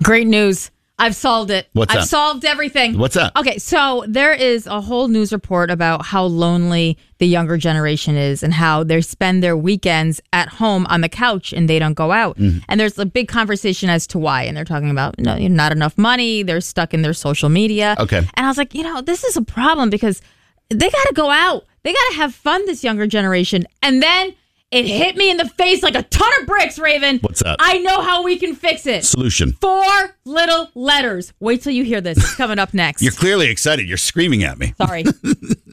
Great news. I've solved it. What's I've that? solved everything. What's that? Okay, so there is a whole news report about how lonely the younger generation is and how they spend their weekends at home on the couch and they don't go out. And there's a big conversation as to why. And they're talking about not enough money. They're stuck in their social media. Okay. And I was like, this is a problem because they got to go out. They got to have fun, this younger generation. And then it hit me in the face like a ton of bricks, Raven. What's that? I know how we can fix it. Solution. 4 little letters. Wait till you hear this. It's coming up next. You're clearly excited. You're screaming at me. Sorry.